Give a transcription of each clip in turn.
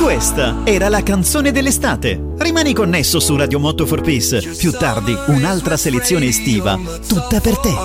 Questa era la canzone dell'estate. Rimani connesso su Radio Moto for Peace. Più tardi un'altra selezione estiva, tutta per te.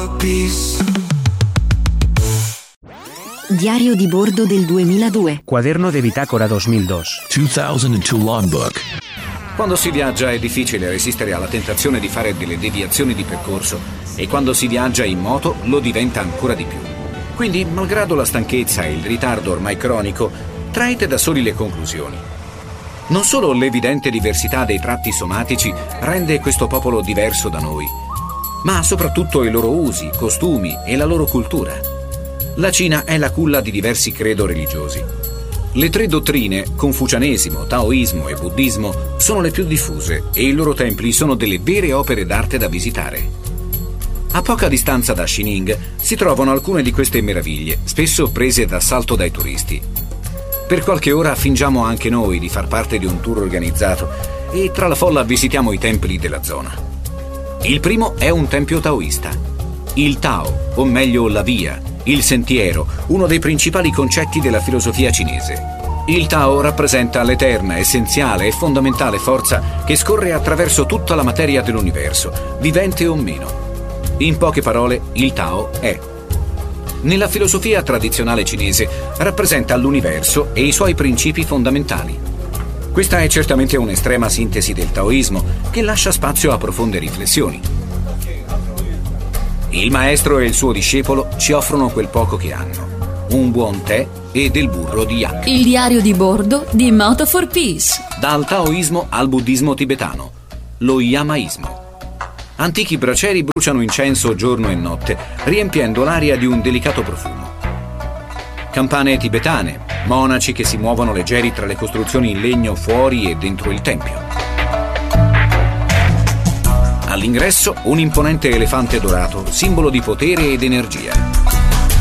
Diario di bordo del 2002. Quaderno de bitácora 2002. 2002 logbook. Quando si viaggia è difficile resistere alla tentazione di fare delle deviazioni di percorso e quando si viaggia in moto lo diventa ancora di più. Quindi, malgrado la stanchezza e il ritardo ormai cronico, traete da soli le conclusioni. Non solo l'evidente diversità dei tratti somatici rende questo popolo diverso da noi, ma soprattutto i loro usi, costumi e la loro cultura. La Cina è la culla di diversi credo religiosi. Le tre dottrine, confucianesimo, taoismo e buddismo, sono le più diffuse e i loro templi sono delle vere opere d'arte da visitare. A poca distanza da Xining si trovano alcune di queste meraviglie, spesso prese d'assalto dai turisti. Per qualche ora fingiamo anche noi di far parte di un tour organizzato e tra la folla visitiamo i templi della zona. Il primo è un tempio taoista. Il Tao, o meglio la via, il sentiero, uno dei principali concetti della filosofia cinese. Il Tao rappresenta l'eterna, essenziale e fondamentale forza che scorre attraverso tutta la materia dell'universo, vivente o meno. In poche parole, il Tao è. Nella filosofia tradizionale cinese rappresenta l'universo e i suoi principi fondamentali. Questa è certamente un'estrema sintesi del taoismo che lascia spazio a profonde riflessioni. Il maestro e il suo discepolo ci offrono quel poco che hanno: un buon tè e del burro di yak. Il diario di bordo di Moto for Peace. Dal taoismo al buddismo tibetano, lo yamaismo. Antichi bracieri bruciano incenso giorno e notte, riempiendo l'aria di un delicato profumo. Campane tibetane, monaci che si muovono leggeri tra le costruzioni in legno fuori e dentro il tempio. All'ingresso un imponente elefante dorato, simbolo di potere ed energia.